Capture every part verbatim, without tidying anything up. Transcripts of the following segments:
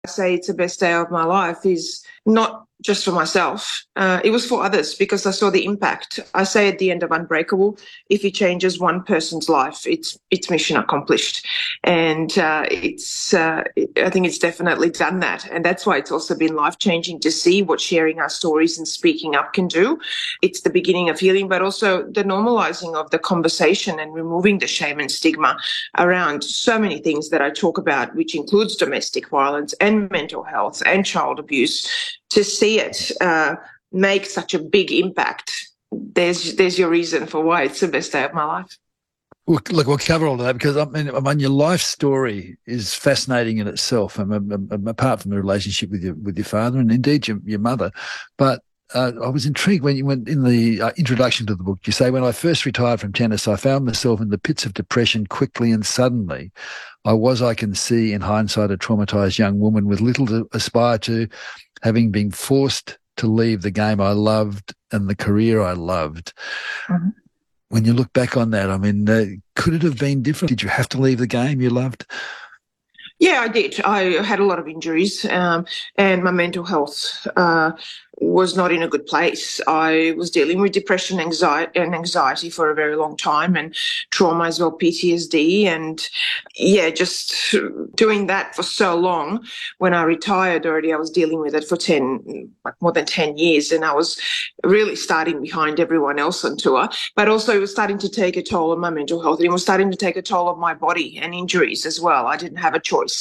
I say it's the best day of my life is not just for myself. Uh, it was for others because I saw the impact. I say at the end of Unbreakable, if it changes one person's life, it's it's mission accomplished. And uh, it's uh, I think it's definitely done that. And that's why it's also been life-changing to see what sharing our stories and speaking up can do. It's the beginning of healing, but also the normalizing of the conversation and removing the shame and stigma around so many things that I talk about, which includes domestic violence and mental health and child abuse. To see it uh, make such a big impact, there's there's your reason for why it's the best day of my life. Well, look, we'll cover all of that because I mean, I mean, your life story is fascinating in itself. I mean, apart from the relationship with your with your father and indeed your, your mother, but uh, I was intrigued when you went in the uh, introduction to the book. You say, "When I first retired from tennis, I found myself in the pits of depression quickly and suddenly. I was, I can see, in hindsight, a traumatized young woman with little to aspire to, having been forced to leave the game I loved and the career I loved." Mm-hmm. When you look back on that, I mean, uh, could it have been different? Did you have to leave the game you loved? Yeah, I did. I had a lot of injuries um, and my mental health uh, was not in a good place. I was dealing with depression anxiety, and anxiety for a very long time and trauma as well, P T S D. And, yeah, just doing that for so long. When I retired already, I was dealing with it for ten, like more than ten years, and I was really starting behind everyone else on tour. But also it was starting to take a toll on my mental health and it was starting to take a toll on my body and injuries as well. I didn't have a choice.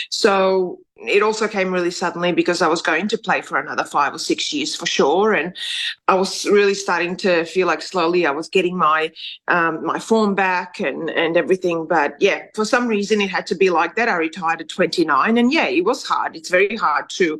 So it also came really suddenly because I was going to play for another five or six years for sure. And I was really starting to feel like slowly I was getting my um, my form back and, and everything. But, yeah, for some reason it had to be like that. I retired at twenty-nine and, yeah, it was hard. It's very hard to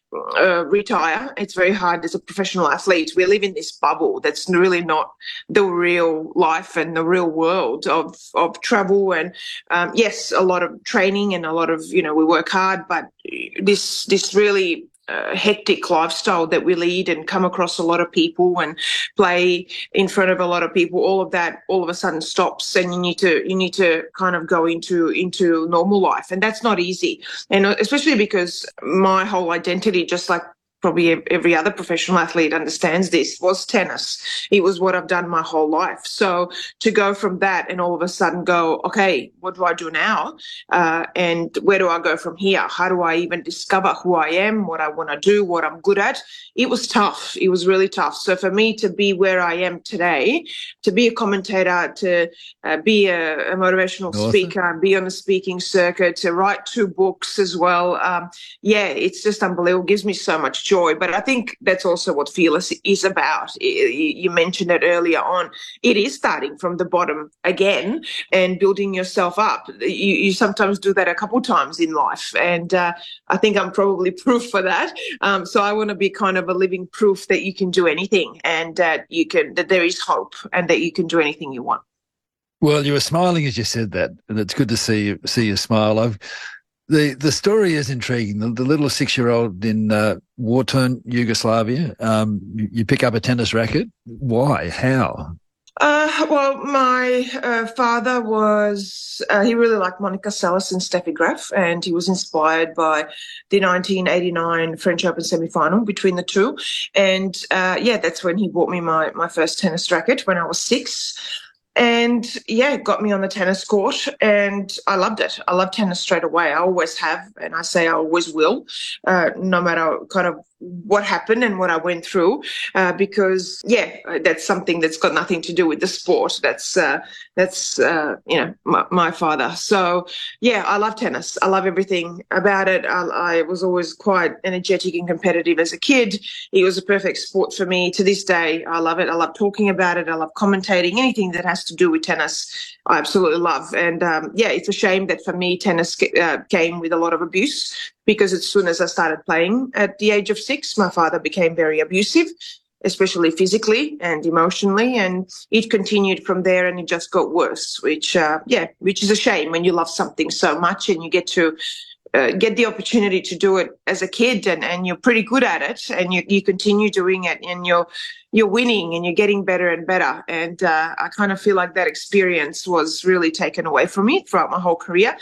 uh, retire. It's very hard as a professional athlete. We live in this bubble that's really not the real life and the real world of, of travel and, um, yes, a lot of training and a lot of, you know, we work hard, but this this really uh, hectic lifestyle that we lead and come across a lot of people and play in front of a lot of people, all of that all of a sudden stops and you need to you need to kind of go into into normal life, and that's not easy. And especially because my whole identity, just like probably every other professional athlete understands this, was tennis. It was what I've done my whole life. So to go from that and all of a sudden go, okay, what do I do now? Uh, and where do I go from here? How do I even discover who I am, what I want to do, what I'm good at? It was tough. It was really tough. So for me to be where I am today, to be a commentator, to uh, be a, a motivational awesome. speaker, be on the speaking circuit, to write two books as well, um, yeah, it's just unbelievable. It gives me so much joy. Joy. But I think that's also what Fearless is about. You mentioned it earlier on. It is starting from the bottom again and building yourself up. You, you sometimes do that a couple times in life. And uh, I think I'm probably proof for that. Um, so I want to be kind of a living proof that you can do anything and that you can, that there is hope and that you can do anything you want. Well, you were smiling as you said that, and it's good to see you, see you smile. I've The the story is intriguing. The, the little six-year-old in uh, war-torn Yugoslavia, um, you, you pick up a tennis racket. Why? How? Uh, well, my uh, father was, uh, he really liked Monica Seles and Steffi Graf, and he was inspired by the nineteen eighty-nine French Open semi-final between the two. And, uh, yeah, that's when he bought me my, my first tennis racket when I was six. And, yeah, it got me on the tennis court and I loved it. I loved tennis straight away. I always have, and I say I always will, uh, no matter kind of what happened and what I went through, uh, because, yeah, that's something that's got nothing to do with the sport. That's, uh, that's uh, you know, my, my father. So, yeah, I love tennis. I love everything about it. I, I was always quite energetic and competitive as a kid. It was a perfect sport for me. To this day, I love it. I love talking about it. I love commentating. Anything that has to do with tennis, I absolutely love. And, um, yeah, it's a shame that for me, tennis uh, came with a lot of abuse, because as soon as I started playing at the age of six, my father became very abusive, especially physically and emotionally, and it continued from there and it just got worse, which, uh, yeah, which is a shame when you love something so much and you get to uh, get the opportunity to do it as a kid and, and you're pretty good at it and you, you continue doing it and you're you're winning and you're getting better and better. And uh, I kind of feel like that experience was really taken away from me throughout my whole career.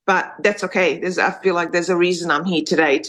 but that's okay. There's, I feel like there's a reason I'm here today